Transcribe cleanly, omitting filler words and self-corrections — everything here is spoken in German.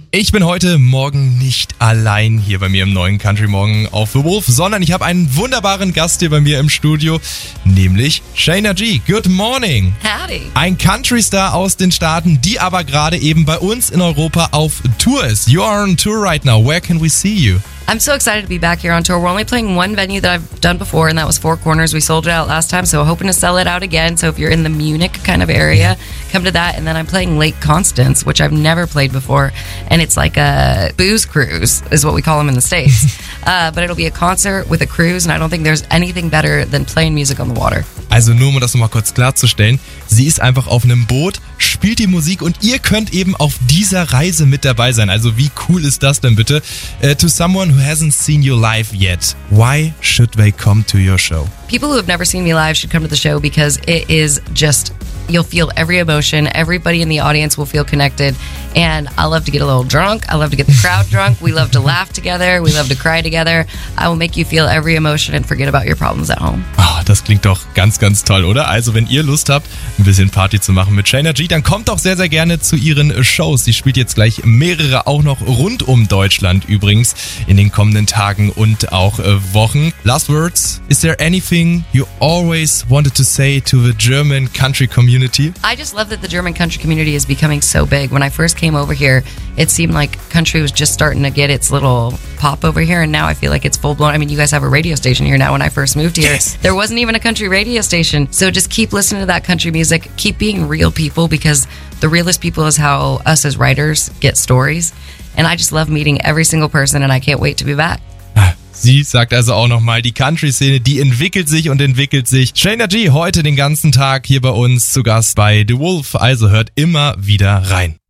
Ich bin heute Morgen nicht allein hier bei mir im neuen Country Morgen auf The Wolf, sondern ich habe einen wunderbaren Gast hier bei mir im Studio, nämlich Shayna G. Good morning. Howdy. Ein Country-Star aus den Staaten, die aber gerade eben bei uns in Europa auf Tour ist. You are on tour right now. Where can we see you? I'm so excited to be back here on tour. We're only playing one venue that I've done before, and that was Four Corners. We sold it out last time, so hoping to sell it out again. So if you're in the Munich kind of area, come to that. And then I'm playing Lake Constance, which I've never played before, and it's like a booze cruise, is what we call them in the States. But it'll be a concert with a cruise, and I don't think there's anything better than playing music on the water. Also nur um das nochmal kurz klarzustellen, sie ist einfach auf einem Boot, spielt die Musik und ihr könnt eben auf dieser Reise mit dabei sein. Also wie cool ist das denn bitte? To someone who hasn't seen you live yet, why should they come to your show? People who have never seen me live should come to the show because it is just, you'll feel every emotion. Everybody in the audience will feel connected. And I love to get a little drunk. I love to get the crowd drunk. We love to laugh together. We love to cry together. I will make you feel every emotion and forget about your problems at home. Oh, das klingt doch ganz, ganz toll, oder? Also wenn ihr Lust habt, ein bisschen Party zu machen mit Shayna G, dann kommt doch sehr, sehr gerne zu ihren Shows. Sie spielt jetzt gleich mehrere, auch noch rund um Deutschland übrigens, in den kommenden Tagen und auch Wochen. Last words, is there anything you always wanted to say to the German country community? I just love that the German country community is becoming so big. When I first came over here, it seemed like country was just starting to get its little pop over here, and now I feel like it's full blown. I mean, you guys have a radio station here now. When I first moved here, yes, there wasn't even a country radio station. So just keep listening to that country music. Keep being real people, because the realest people is how us as writers get stories. And I just love meeting every single person, and I can't wait to be back. Sie sagt also auch nochmal, die Country-Szene, die entwickelt sich und entwickelt sich. Shayna G heute den ganzen Tag hier bei uns zu Gast bei The Wolf, also hört immer wieder rein.